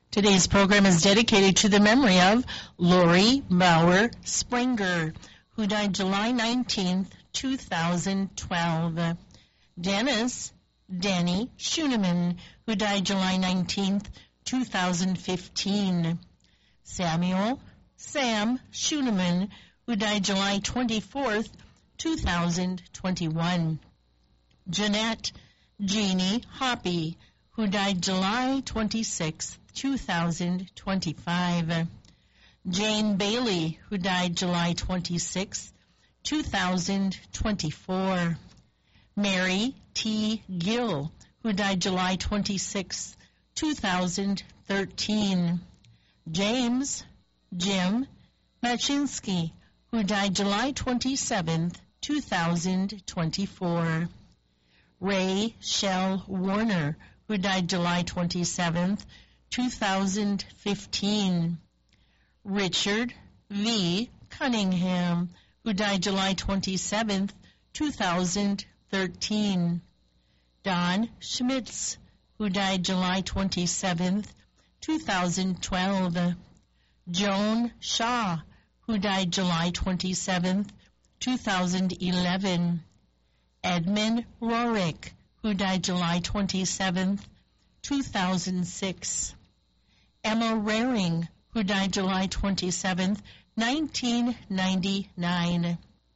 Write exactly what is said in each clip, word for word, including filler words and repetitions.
Today's program is dedicated to the memory of Lori Bauer Springer, who died July nineteenth, two thousand twelve. Dennis Danny Schuneman, who died July nineteenth, two thousand fifteen. Samuel Sam Schuneman, who died July twenty-fourth, two thousand twenty-one. Jeanette Jeannie Hoppy, who died July twenty-sixth, two thousand twenty-five. Jane Bailey, who died July twenty-sixth, two thousand twenty-four. Mary T. Gill, who died July twenty-sixth, two thousand thirteen. James Jim Machinsky, who died July twenty-seventh, two thousand twenty-four. Ray Shell Warner, who died July twenty-seventh, two thousand fifteen. Richard V. Cunningham, who died July twenty-seventh, two thousand thirteen. Don Schmitz, who died July twenty-seventh, two thousand twelve. Joan Shaw, who died July twenty-seventh, two thousand eleven. Edmund Rorick, who died July twenty-seventh, two thousand six. Emma Raring, who died July twenty-seventh, nineteen ninety-nine.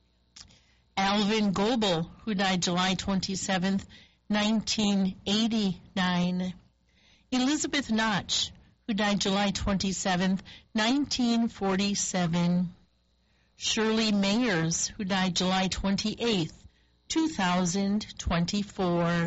Alvin Goebel, who died July twenty-seventh, nineteen eighty-nine. Elizabeth Notch, who died July twenty-seventh, nineteen forty-seven. Shirley Mayers, who died July twenty-eighth, two thousand twenty-four.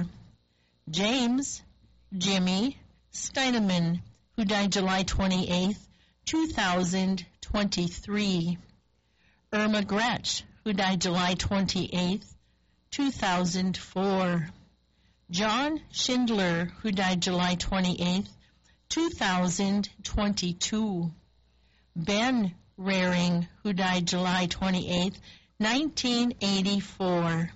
James Jimmy Steineman, who died July twenty-eighth, two thousand twenty-three. Irma Gretsch, who died July twenty-eighth, two thousand four. John Schindler, who died July twenty-eighth, two thousand twenty-two. Ben Raring, who died July twenty-eighth, nineteen eighty-four.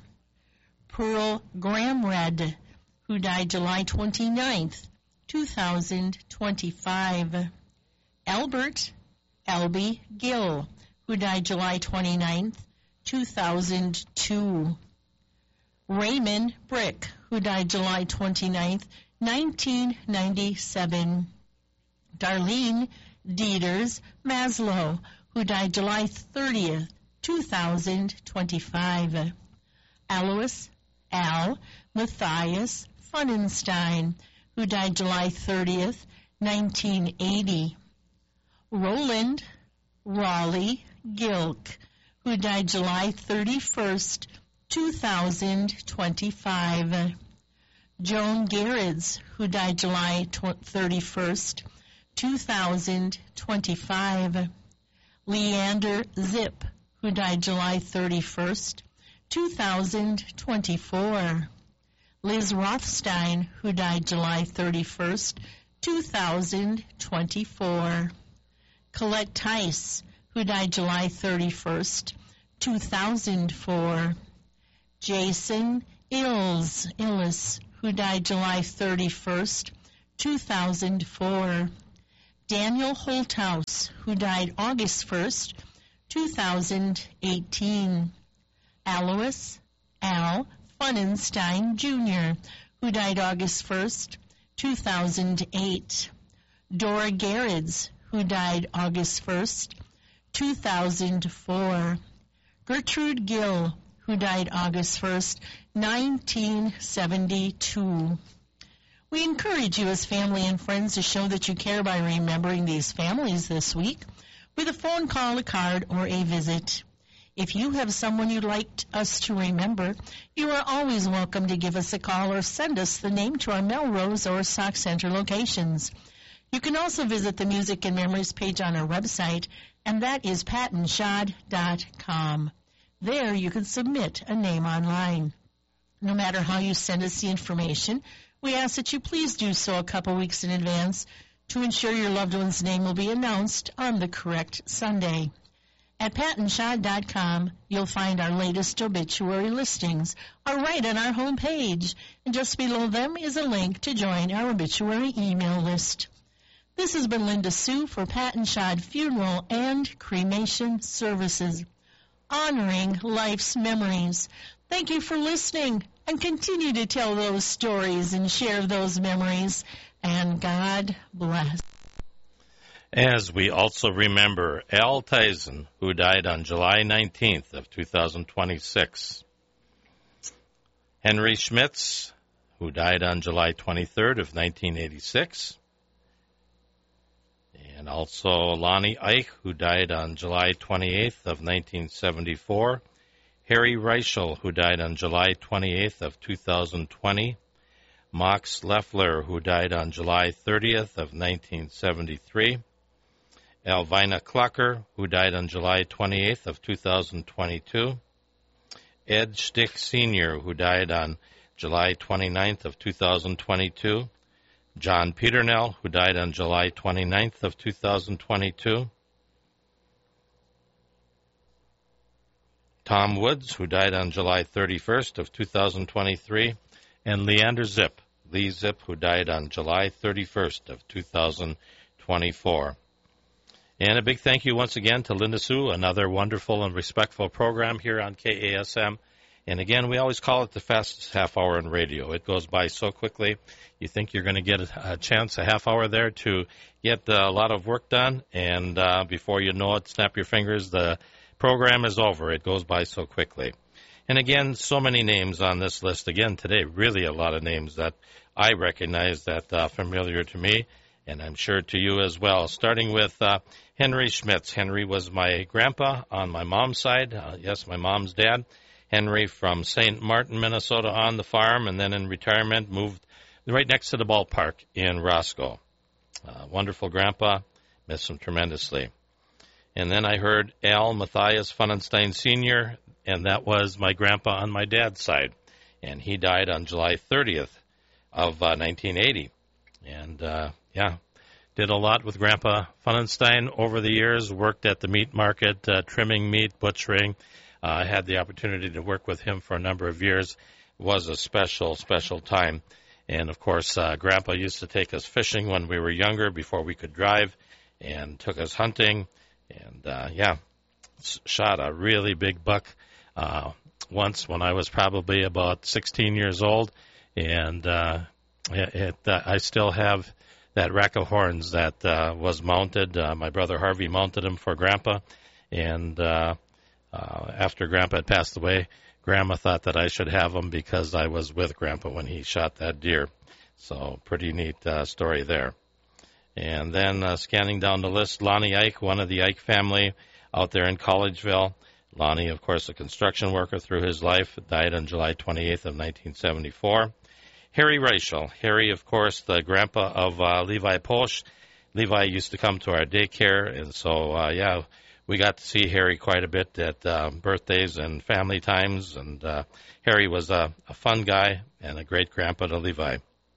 Pearl Gramred, who died July twenty-ninth, two thousand twenty-five. Albert Albie Gill, who died July twenty-ninth, two thousand two. Raymond Brick, who died July twenty-ninth, nineteen ninety-seven. Darlene Dieters Maslow, who died July thirtieth, two thousand twenty-five. Alois Al Matthias Funenstein, who died July thirtieth, nineteen eighty. Roland Raleigh Gilk, who died July thirty-first, two thousand twenty-five. Joan Garrids, who died July thirty-first, two thousand twenty-five. Leander Zip, who died July thirty-first, two thousand twenty-four. Liz Rothstein, who died July thirty-first, two thousand twenty-four. Colette Tice, who died July thirty-first, two thousand four. Jason Ills, Illis, who died July thirty-first, two thousand four. Daniel Holthouse, who died August first, two thousand eighteen. Alois Al Funenstein Junior, who died August first, two thousand eight. Dora Garrids, who died August first, two thousand four. Gertrude Gill, who died August first, nineteen seventy-two. We encourage you as family and friends to show that you care by remembering these families this week with a phone call, a card, or a visit. If you have someone you'd like us to remember, you are always welcome to give us a call or send us the name to our Melrose or Sauk Centre locations. You can also visit the Music and Memories page on our website, and that is patton shad dot com. There you can submit a name online. No matter how you send us the information, we ask that you please do so a couple weeks in advance to ensure your loved one's name will be announced on the correct Sunday. At patton shad dot com, you'll find our latest obituary listings are right on our homepage, and just below them is a link to join our obituary email list. This has been Linda Sue for Pat and Shad Funeral and Cremation Services, honoring life's memories. Thank you for listening, and continue to tell those stories and share those memories, and God bless. As we also remember Al Tyson, who died on July nineteenth of two thousand twenty-six. Henry Schmitz, who died on July twenty-third of nineteen eighty-six. And also Lonnie Ike, who died on July twenty-eighth of nineteen seventy-four. Harry Reichel, who died on July twenty-eighth of two thousand twenty. Max Leffler, who died on July thirtieth of nineteen seventy-three. Elvina Clucker, who died on July twenty-eighth of two thousand twenty-two. Ed Stick Senior, who died on July twenty-ninth of two thousand twenty-two. John Peternell, who died on July twenty-ninth of two thousand twenty-two. Tom Woods, who died on July thirty-first of two thousand twenty-three. And Leander Zip, Lee Zip, who died on July thirty-first of two thousand twenty-four. And a big thank you once again to Linda Sue, another wonderful and respectful program here on K A S M. And again, we always call it the fastest half hour in radio. It goes by so quickly. You think you're going to get a chance, a half hour there, to get a lot of work done. And uh, before you know it, snap your fingers, the program is over. It goes by so quickly. And again, so many names on this list again today, really a lot of names that I recognize that are uh, familiar to me, and I'm sure to you as well. Starting with uh, Henry Schmitz. Henry was my grandpa on my mom's side. Uh, yes, my mom's dad. Henry from Saint Martin, Minnesota, on the farm, and then in retirement moved right next to the ballpark in Roscoe. Uh, wonderful grandpa. Miss him tremendously. And then I heard Al Matthias Funenstein Senior, and that was my grandpa on my dad's side. And he died on July thirtieth of uh, nineteen eighty. And, uh, yeah, did a lot with Grandpa Funenstein over the years, worked at the meat market, uh, trimming meat, butchering. I uh, had the opportunity to work with him for a number of years. It was a special, special time. And, of course, uh, Grandpa used to take us fishing when we were younger before we could drive, and took us hunting. And, uh, yeah, shot a really big buck uh, once when I was probably about sixteen years old. And uh, it, it, uh, I still have that rack of horns that uh, was mounted. Uh, my brother Harvey mounted them for Grandpa. And uh, uh, after Grandpa had passed away, Grandma thought that I should have them because I was with Grandpa when he shot that deer. So pretty neat uh, story there. And then uh, scanning down the list, Lonnie Ike, one of the Ike family out there in Collegeville. Lonnie, of course, a construction worker through his life, died on July twenty-eighth of nineteen seventy-four. Harry Reichel. Harry, of course, the grandpa of uh, Levi Posch. Levi used to come to our daycare, and so, uh, yeah, we got to see Harry quite a bit at uh, birthdays and family times, and uh, Harry was a, a fun guy and a great grandpa to Levi.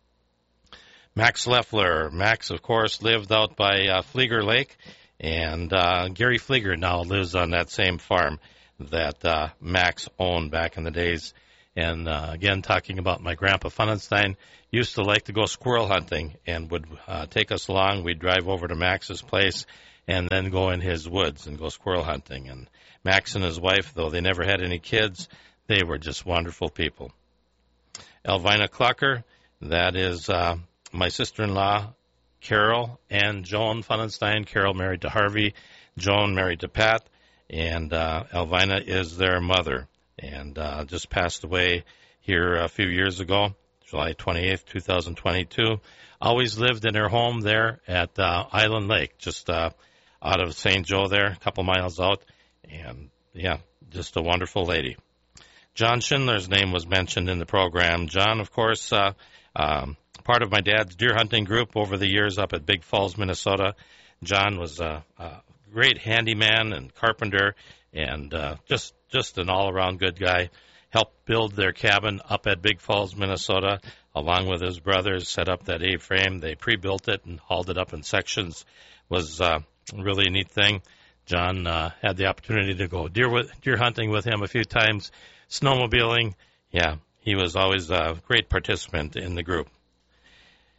Max Leffler. Max, of course, lived out by uh, Flieger Lake, and uh, Gary Flieger now lives on that same farm that uh, Max owned back in the days. And, uh, again, talking about my grandpa Funenstein, used to like to go squirrel hunting and would uh, take us along. We'd drive over to Max's place and then go in his woods and go squirrel hunting. And Max and his wife, though they never had any kids, they were just wonderful people. Elvina Clucker, that is uh, my sister-in-law, Carol and Joan Funenstein. Carol married to Harvey, Joan married to Pat, and uh, Elvina is their mother. And uh, just passed away here a few years ago, July twenty-eighth, twenty twenty-two. Always lived in her home there at uh, Island Lake, just uh, out of Saint Joe there, a couple miles out. And, yeah, just a wonderful lady. John Schindler's name was mentioned in the program. John, of course, uh, um, part of my dad's deer hunting group over the years up at Big Falls, Minnesota. John was a, a great handyman and carpenter, and uh, just just an all-around good guy. Helped build their cabin up at Big Falls, Minnesota, along with his brothers, set up that A-frame. They pre-built it and hauled it up in sections. Was uh, really a neat thing. John uh, had the opportunity to go deer, with, deer hunting with him a few times, snowmobiling. Yeah, he was always a great participant in the group.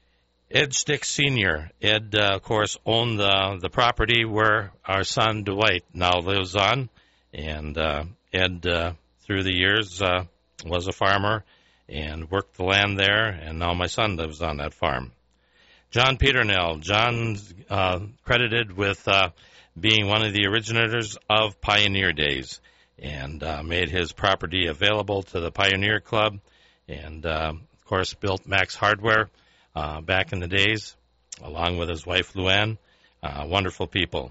Ed Stick Senior Ed, uh, of course, owned the, the property where our son Dwight now lives on. And uh, Ed, uh, through the years, uh, was a farmer and worked the land there, and now my son lives on that farm. John Peternell. John's uh, credited with uh, being one of the originators of Pioneer Days, and uh, made his property available to the Pioneer Club, and, uh, of course, built Max Hardware uh, back in the days, along with his wife, Luann. Uh, wonderful people.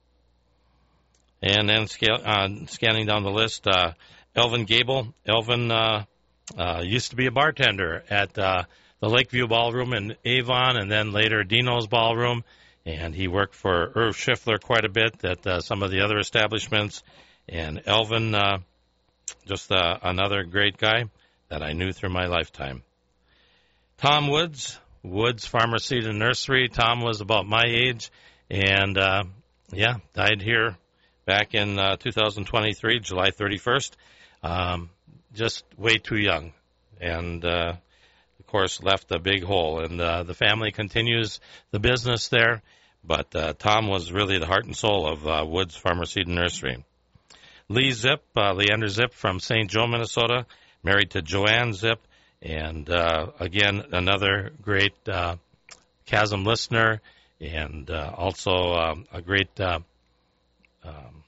And then scale, uh, scanning down the list, uh, Elvin Gable. Elvin uh, uh, used to be a bartender at uh, the Lakeview Ballroom in Avon, and then later Dino's Ballroom. And he worked for Irv Schiffler quite a bit at uh, some of the other establishments. And Elvin, uh, just uh, another great guy that I knew through my lifetime. Tom Woods, Woods Farmer Seed and Nursery. Tom was about my age, and, uh, yeah, died here back in uh, two thousand twenty-three, July thirty-first. Um, just way too young, and, uh, of course, left a big hole. And uh, the family continues the business there, but uh, Tom was really the heart and soul of uh, Woods Farmer Seed and Nursery. Lee Zip, uh, Leander Zip from Saint Joe, Minnesota, married to Joanne Zip, and uh, again, another great uh, Chasm listener, and uh, also um, a great uh, um,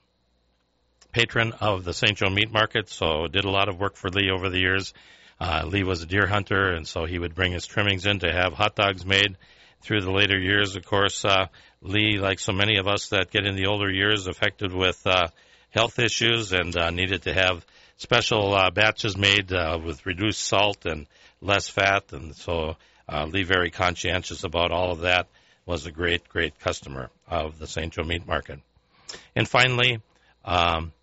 patron of the Saint Joe Meat Market, so did a lot of work for Lee over the years. Uh, Lee was a deer hunter, and so he would bring his trimmings in to have hot dogs made. Through the later years, of course, uh, Lee, like so many of us that get in the older years, affected with uh, health issues, and uh, needed to have special uh, batches made uh, with reduced salt and less fat, and so uh, Lee, very conscientious about all of that, was a great, great customer of the Saint Joe Meat Market. And finally, um,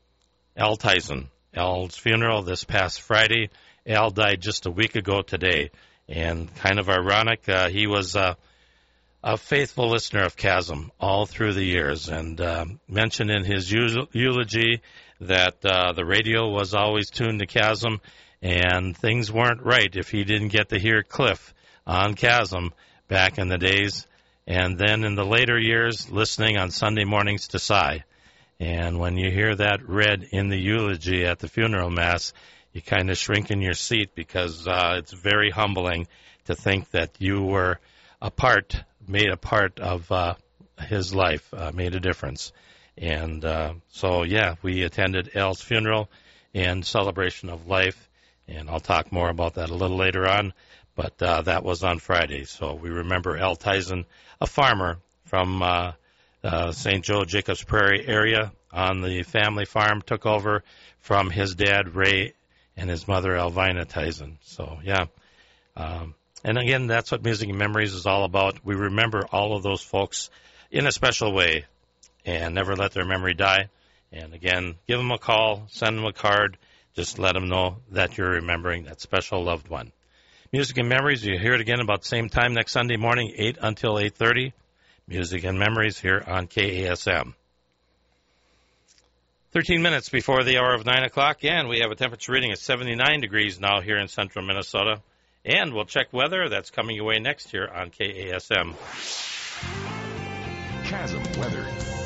Al Tyson. Al's funeral this past Friday. Al died just a week ago today, and kind of ironic, uh, he was uh, a faithful listener of Chasm all through the years, and uh, mentioned in his eulogy that uh, the radio was always tuned to Chasm, and things weren't right if he didn't get to hear Cliff on Chasm back in the days, and then in the later years, listening on Sunday mornings to Cy. And when you hear that read in the eulogy at the funeral mass, you kind of shrink in your seat, because uh, it's very humbling to think that you were a part, made a part of uh, his life, uh, made a difference. And uh, so, yeah, we attended Al's funeral and celebration of life, and I'll talk more about that a little later on, but uh, that was on Friday. So we remember Al Tyson, a farmer from uh, uh, Saint Joe, Jacobs Prairie area on the family farm, took over from his dad, Ray, and his mother, Alvina Tyson. So, yeah. Um, and again, that's what Music and Memories is all about. We remember all of those folks in a special way and never let their memory die. And again, give them a call, send them a card, just let them know that you're remembering that special loved one. Music and Memories, you hear it again about the same time next Sunday morning, eight until eight thirty. Music and Memories here on K A S M. thirteen minutes before the hour of nine o'clock, and we have a temperature reading of seventy-nine degrees now here in central Minnesota. And we'll check weather. That's coming your way next here on K A S M. Chasm Weather.